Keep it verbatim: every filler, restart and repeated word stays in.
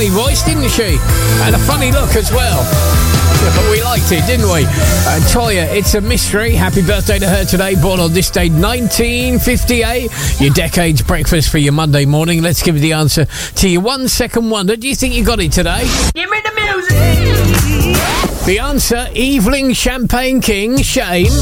funny voice, didn't she? And a funny look as well. Yeah, but we liked it, didn't we? Uh, Toya, it's a mystery. Happy birthday to her today. Born on this day, nineteen fifty-eight. Your decade's breakfast for your Monday morning. Let's give you the answer to your one second wonder. Do you think you got it today? Give me the music. The answer, Eveling Champagne King, Shane.